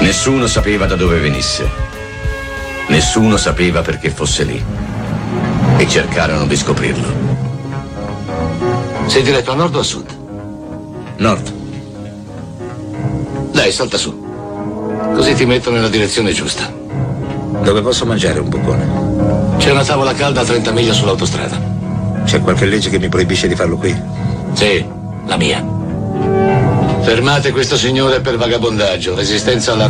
Nessuno sapeva da dove venisse. Nessuno sapeva perché fosse lì. E cercarono di scoprirlo. Sei diretto a nord o a sud? Nord. Dai, salta su. Così ti metto nella direzione giusta. Dove posso mangiare un boccone? C'è una tavola calda a 30 miglia sull'autostrada. C'è qualche legge che mi proibisce di farlo qui? Sì, la mia. Fermate questo signore per vagabondaggio, resistenza alla